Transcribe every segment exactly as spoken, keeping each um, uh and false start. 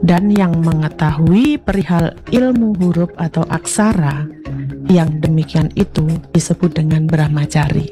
dan yang mengetahui perihal ilmu huruf atau aksara yang demikian itu disebut dengan Brahmacari.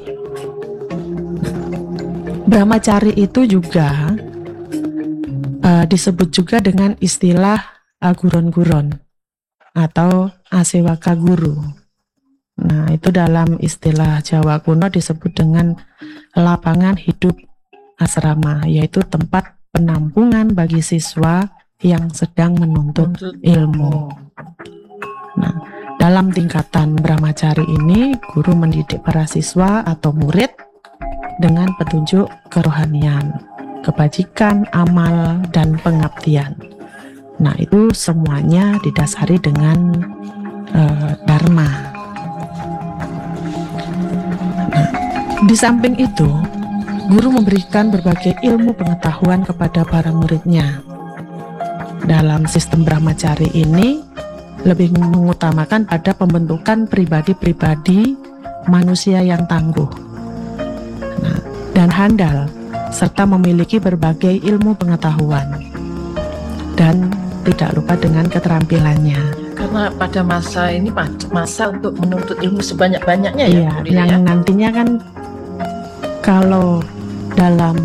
Brahmacari itu juga uh, disebut juga dengan istilah aguron-guron atau asewaka guru. Nah, itu dalam istilah Jawa kuno disebut dengan lapangan hidup asrama, yaitu tempat penampungan bagi siswa yang sedang menuntut ilmu. Nah, dalam tingkatan Brahmacari ini, guru mendidik para siswa atau murid dengan petunjuk kerohanian, kebajikan, amal, dan pengabdian. Nah, itu semuanya didasari dengan uh, Dharma. Nah, di samping itu, guru memberikan berbagai ilmu pengetahuan kepada para muridnya. Dalam sistem Brahmacari ini, lebih mengutamakan pada pembentukan pribadi-pribadi manusia yang tangguh, nah, dan handal, serta memiliki berbagai ilmu pengetahuan, dan tidak lupa dengan keterampilannya. Karena pada masa ini masa untuk menuntut ilmu sebanyak-banyaknya ya, iya, yang ya? Nantinya kan kalau dalam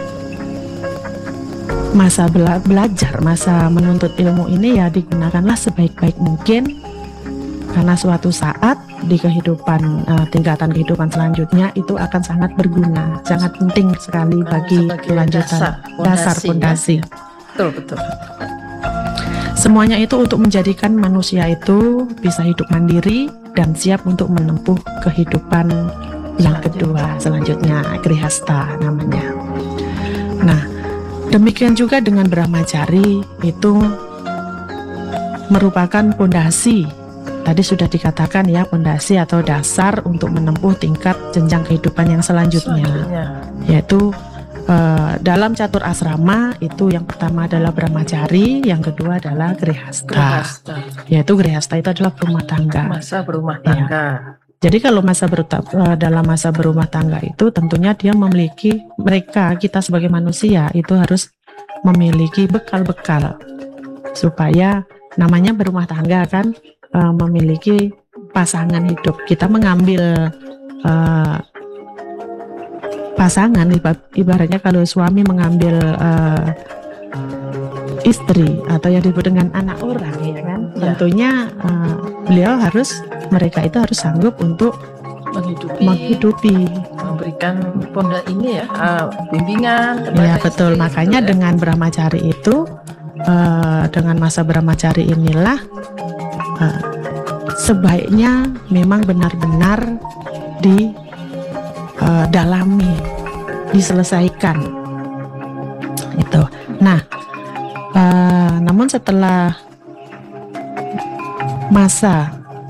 masa bela belajar, masa menuntut ilmu ini ya digunakanlah sebaik-baik mungkin, karena suatu saat di kehidupan uh, tingkatan kehidupan selanjutnya itu akan sangat berguna, sangat penting sekali bagi kelanjutan dasar fondasi. Ya. Betul betul. Semuanya itu untuk menjadikan manusia itu bisa hidup mandiri dan siap untuk menempuh kehidupan yang kedua selanjutnya, grihasta namanya. Nah, demikian juga dengan Brahmacari itu merupakan pondasi. Tadi sudah dikatakan ya, pondasi atau dasar untuk menempuh tingkat jenjang kehidupan yang selanjutnya, selanjutnya. Yaitu uh, dalam catur asrama itu yang pertama adalah Brahmacari, yang kedua adalah grihasta. grihasta. Yaitu grihasta itu adalah berumah tangga. Masa berumah tangga. Ya. Jadi kalau masa berutap, dalam masa berumah tangga itu tentunya dia memiliki, mereka kita sebagai manusia itu harus memiliki bekal-bekal supaya namanya berumah tangga kan, e, memiliki pasangan hidup. Kita mengambil e, pasangan, ibaratnya kalau suami mengambil e, istri atau yang disebut dengan anak orang, ya kan? Ya. Tentunya e, beliau harus mereka itu harus sanggup untuk menghidupi, menghidupi. memberikan pondasi ini ya, uh, bimbingan. Ya betul, makanya itu, dengan ya. Brahmacari itu, uh, dengan masa Brahmacari inilah uh, sebaiknya memang benar-benar didalami, uh, diselesaikan. Itu. Nah, uh, namun setelah masa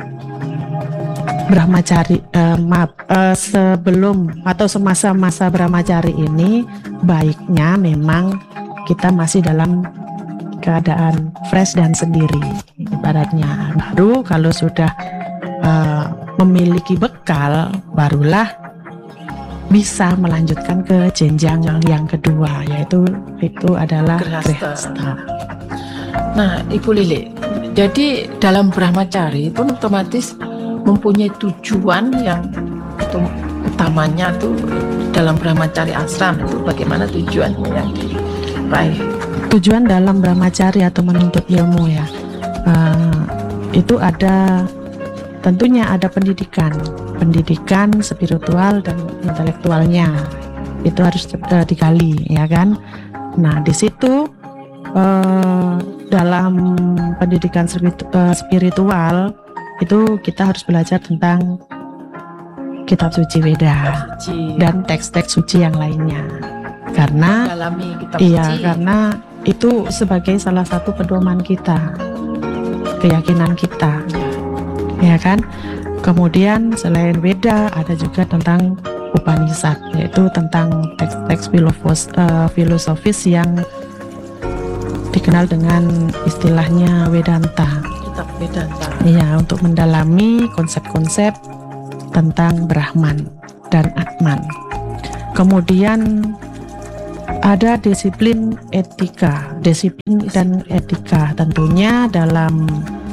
Brahmacari, uh, maaf, uh, sebelum atau semasa masa Brahmacari ini, baiknya memang kita masih dalam keadaan fresh dan sendiri, ibaratnya. Baru kalau sudah uh, memiliki bekal, barulah bisa melanjutkan ke jenjang yang kedua, yaitu itu adalah grihasta. Nah, Ibu Lili, jadi dalam Brahmacari pun otomatis mempunyai tujuan yang itu, utamanya tuh dalam Brahmacari ashram itu bagaimana tujuannya yang diraih? Tujuan dalam Brahmacari atau menuntut ilmu ya, uh, itu ada tentunya ada pendidikan, pendidikan spiritual dan intelektualnya itu harus uh, digali, ya kan? Nah di situ uh, dalam pendidikan spiritual itu kita harus belajar tentang kitab suci Weda suci. Dan teks-teks suci yang lainnya, karena kitab iya suci. Karena itu sebagai salah satu pedoman kita, keyakinan kita, ya kan. Kemudian selain Weda ada juga tentang Upanishad, yaitu tentang teks-teks filosofis, uh, filosofis yang dikenal dengan istilahnya Vedanta. Vedanta. Iya, untuk mendalami konsep-konsep tentang Brahman dan Atman. Kemudian ada disiplin etika, disiplin dan etika tentunya dalam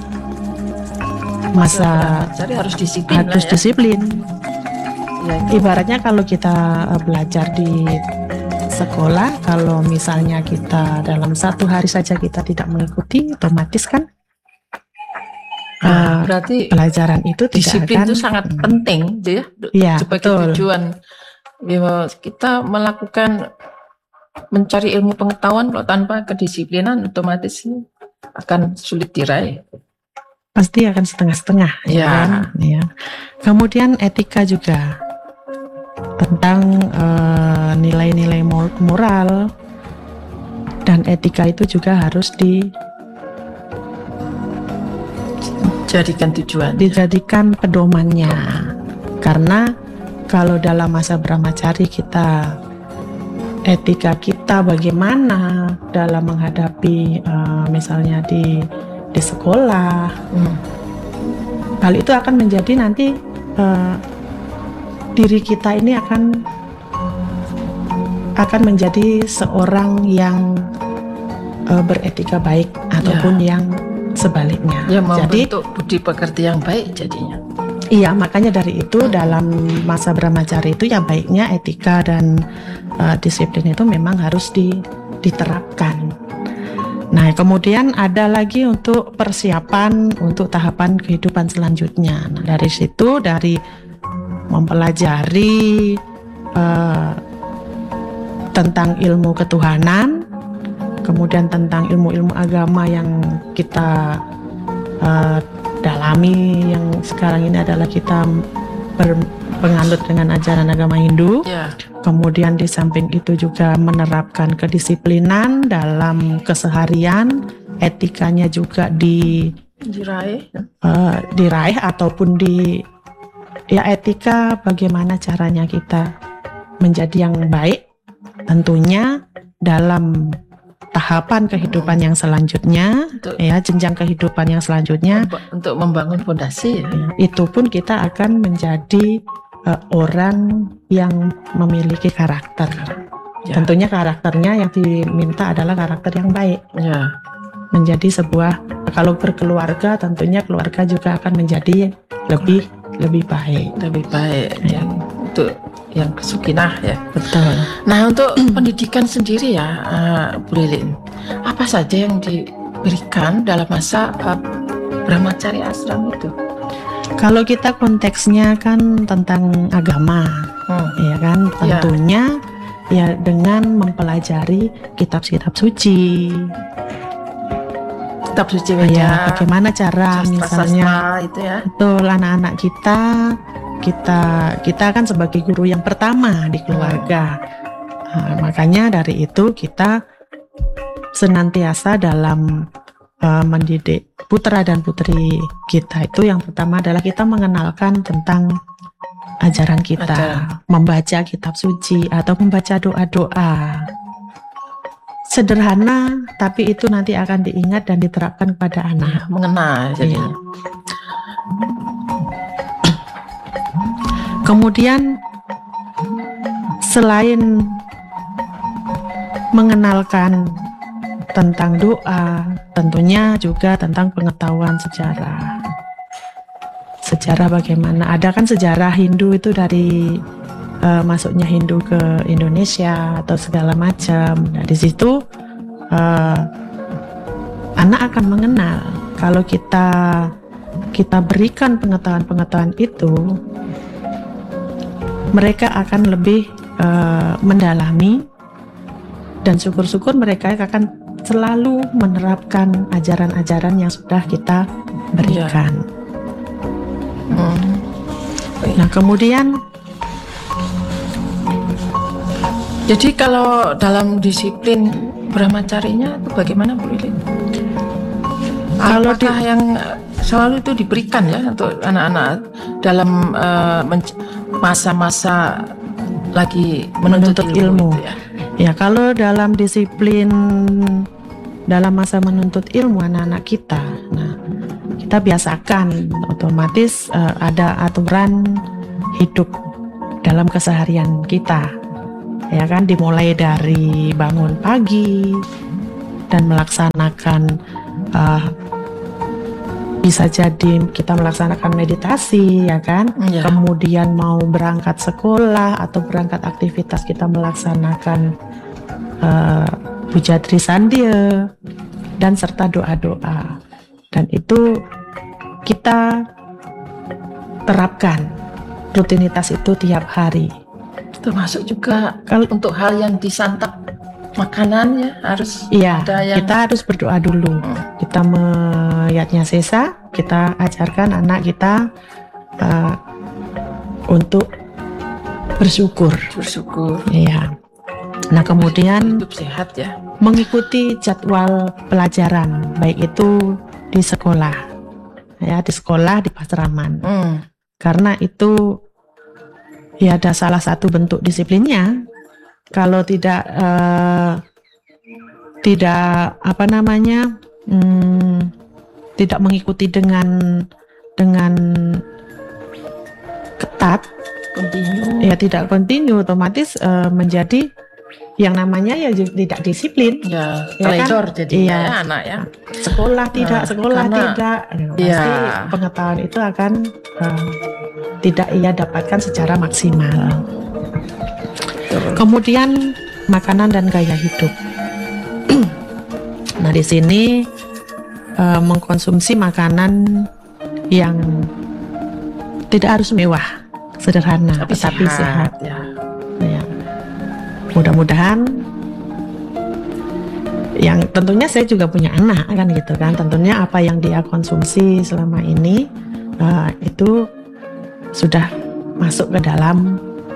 masa Jadi harus disiplin lah harus ya. disiplin. Ya, itu. Ibaratnya kalau kita eh, belajar di sekolah, kalau misalnya kita dalam satu hari saja kita tidak mengikuti, otomatis kan Nah, eh, berarti pelajaran itu tidak disiplin akan itu sangat penting gitu ya, Iya, sebagai betul. tujuan ya, kita melakukan mencari ilmu pengetahuan kalau tanpa kedisiplinan otomatis akan sulit diraih. Pasti akan setengah-setengah, ya Ya. kan? Ya. Kemudian etika juga tentang eh, nilai-nilai mor- moral, dan etika itu juga harus di Jadikan tujuan. dijadikan pedomannya. Karena kalau dalam masa brahmacari kita, etika kita bagaimana dalam menghadapi eh, misalnya di di sekolah, Hmm. hal itu akan menjadi nanti eh, diri kita ini akan akan menjadi seorang yang eh, beretika baik ataupun yang sebaliknya. Ya, Jadi membentuk budi pekerti yang baik jadinya. iya, makanya dari itu dalam masa brahmacari itu yang baiknya etika dan eh, disiplin itu memang harus di, diterapkan. Nah, kemudian ada lagi untuk persiapan untuk tahapan kehidupan selanjutnya. Nah, dari situ, dari mempelajari eh, tentang ilmu ketuhanan, kemudian tentang ilmu-ilmu agama yang kita eh, dalami, yang sekarang ini adalah kita berpenganut dengan ajaran agama Hindu. Ya. Kemudian di samping itu juga menerapkan kedisiplinan dalam keseharian, etikanya juga di Diraih. eh, diraih ataupun di ya etika bagaimana caranya kita menjadi yang baik, tentunya dalam tahapan kehidupan yang selanjutnya, Untuk, ya jenjang kehidupan yang selanjutnya, memba- untuk membangun fondasi ya. ya, itu pun kita akan menjadi eh, orang yang memiliki karakter. Ya. Tentunya karakternya yang diminta adalah karakter yang baik. Ya. Menjadi sebuah, kalau berkeluarga tentunya keluarga juga akan menjadi lebih lebih baik. Lebih baik Ya. yang untuk yang kesukinah ya. Betul. Nah, untuk pendidikan sendiri ya, uh, Bu Lilin, apa saja yang diberikan dalam masa uh, brahmacari ashram itu? Kalau kita konteksnya kan tentang agama, Hmm. ya kan, Ya. tentunya ya dengan mempelajari kitab-kitab suci. Kitab suci Ya, Weda, bagaimana cara misalnya sastra itu ya. betul anak-anak kita kita kita kan sebagai guru yang pertama di keluarga. Nah, makanya dari itu kita senantiasa dalam uh, mendidik putra dan putri kita itu yang pertama adalah kita mengenalkan tentang ajaran kita, Ajaran. membaca kitab suci atau membaca doa-doa. Sederhana, tapi itu nanti akan diingat dan diterapkan kepada anak. Nah, mengenal jadinya. Kemudian selain mengenalkan tentang doa, tentunya juga tentang pengetahuan sejarah. Sejarah bagaimana? Ada kan sejarah Hindu itu dari uh, masuknya Hindu ke Indonesia atau segala macam. Nah, di situ uh, anak akan mengenal. Kalau kita kita berikan pengetahuan-pengetahuan itu, mereka akan lebih uh, mendalami, dan syukur-syukur mereka akan selalu menerapkan ajaran-ajaran yang sudah kita berikan. Hmm. Nah, kemudian Jadi kalau dalam disiplin brahmacarinya itu bagaimana Bu Lilin? Kalau Apakah di- yang selalu itu diberikan ya untuk anak-anak dalam eh, menc- masa-masa lagi menuntut, Menuntut ilmu. itu ya? ya kalau dalam disiplin dalam masa menuntut ilmu anak-anak kita, nah kita biasakan otomatis eh, ada aturan hidup dalam keseharian kita, ya kan, dimulai dari bangun pagi dan melaksanakan uh, bisa jadi kita melaksanakan meditasi, ya kan, Ya. kemudian mau berangkat sekolah atau berangkat aktivitas kita melaksanakan uh, puja Trisandia dan serta doa-doa, dan itu kita terapkan rutinitas itu tiap hari. Termasuk juga Kalau untuk hal yang disantap makanan ya harus iya, ada yang kita harus berdoa dulu. Hmm. Kita meyatnya sesa, kita ajarkan anak kita uh, untuk bersyukur. bersyukur, Iya. Nah, kemudian hidup sehat ya. mengikuti jadwal pelajaran, baik itu di sekolah, ya, di sekolah, di pasraman. Hmm. Karena itu ya ada salah satu bentuk disiplinnya. Kalau tidak eh, tidak apa namanya hmm, tidak mengikuti dengan dengan ketat, Continue. ya tidak kontinu, otomatis eh, menjadi yang namanya ya ju- tidak disiplin. Ya, Ya kan? teledor jadi Iya. ya, anak ya. Sekolah tidak, Nah, sekolah karena- tidak, ya, pasti Iya. pengetahuan itu akan eh, tidak ia dapatkan secara maksimal. Betul. Kemudian makanan dan gaya hidup. Nah, di sini eh, mengkonsumsi makanan yang tidak harus mewah, sederhana, Tapi tetapi sehat. sehat ya. Ya. Mudah-mudahan, yang tentunya saya juga punya anak kan gitu kan. Tentunya apa yang dia konsumsi selama ini eh, itu sudah masuk ke dalam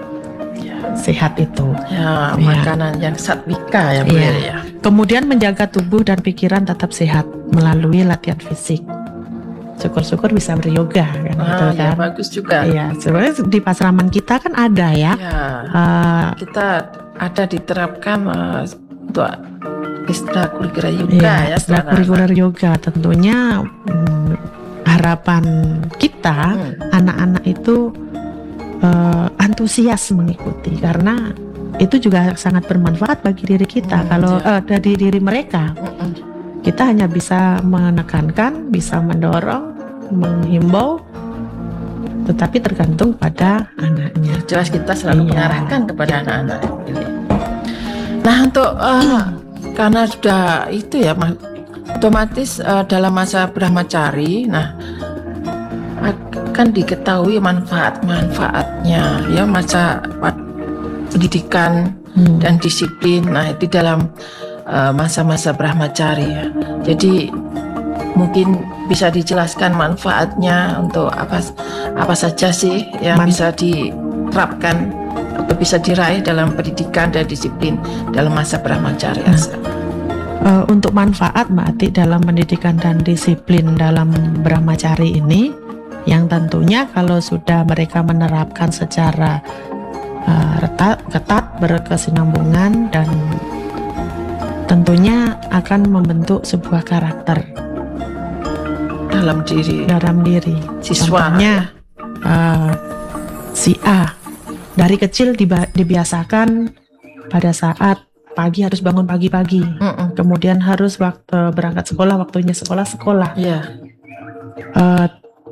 sehat itu. Ya, Iya. makanan yang satwika ya, Bu Iya. Lili ya. Kemudian menjaga tubuh dan pikiran tetap sehat melalui latihan fisik. Syukur-syukur bisa beryoga kan gitu Ah, ya, kan. bagus juga. Iya, sebenarnya di pasraman kita kan ada ya. Ya, eh, kita ada diterapkan eh, untuk ekstrakurikuler yoga Iya, ya. ekstrakurikuler yoga. Tentunya hmm, harapan kita Hmm. anak-anak itu eh, antusias mengikuti, karena itu juga sangat bermanfaat bagi diri kita. Hmm, Kalau iya. eh, dari diri mereka, Mm-mm. kita hanya bisa menekankan, bisa mendorong, menghimbau, tetapi tergantung pada anaknya. Jelas kita selalu Iya. mengarahkan kepada anak-anak. Nah, untuk eh, karena sudah itu ya, Ma- otomatis eh, dalam masa brahmacari, nah akan diketahui manfaat-manfaatnya ya masa pa- pendidikan Hmm. dan disiplin. Nah, di dalam eh, masa-masa brahmacari ya. Jadi mungkin bisa dijelaskan manfaatnya untuk apa apa saja sih yang Man- bisa diterapkan atau bisa diraih dalam pendidikan dan disiplin dalam masa brahmacari. Nah, Eh, untuk manfaat Mbak Ati dalam pendidikan dan disiplin dalam brahmacari ini, yang tentunya kalau sudah mereka menerapkan secara eh, retat, ketat, berkesinambungan, dan tentunya akan membentuk sebuah karakter Dalam diri dalam diri siswa. Contohnya eh, si A dari kecil diba- dibiasakan pada saat pagi harus bangun pagi-pagi, Mm-mm. kemudian harus waktu berangkat sekolah, waktunya sekolah sekolah, Ya, Eh,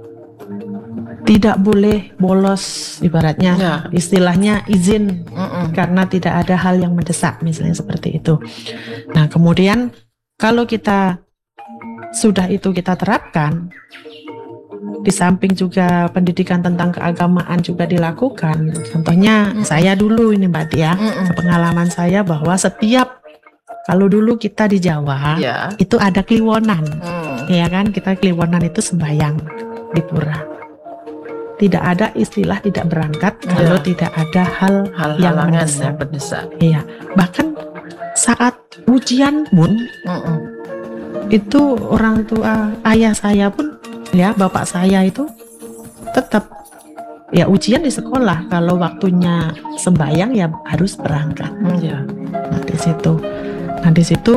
tidak boleh bolos, ibaratnya Ya. istilahnya izin mm-mm. karena tidak ada hal yang mendesak, misalnya seperti itu. Nah, kemudian kalau kita sudah itu kita terapkan, di samping juga pendidikan tentang keagamaan juga dilakukan. Contohnya Mm. saya dulu ini Mbak Tia, Mm-mm. pengalaman saya bahwa setiap kalau dulu kita di Jawa Ya. itu ada kliwonan, Mm. ya kan, kita kliwonan itu sembahyang di pura. Tidak ada istilah tidak berangkat kalau Ya. tidak ada hal yang Hal-halangan mendesak. yang mendesak. Iya, bahkan saat ujian pun Mm-mm. itu orang tua ayah saya pun, ya bapak saya itu tetap ya ujian di sekolah, kalau waktunya sembahyang ya harus berangkat. Mm, ya. Nah, di situ, nah di situ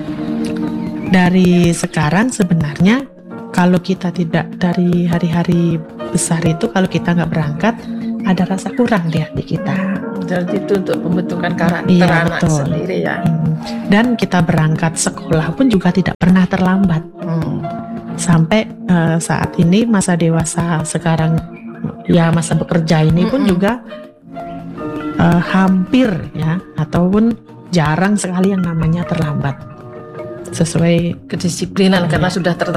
dari sekarang sebenarnya kalau kita tidak dari hari-hari besar itu, kalau kita nggak berangkat ada rasa kurang di hati kita. Jadi itu untuk pembentukan karakter Iya, anak betul. sendiri ya. Hmm. Dan kita berangkat sekolah pun juga tidak pernah terlambat. Hmm. Sampai eh, saat ini masa dewasa sekarang, ya masa bekerja ini pun Mm-mm. juga eh, hampir ya, ataupun jarang sekali yang namanya terlambat. Sesuai Kedisiplinan karena Iya. sudah tertanam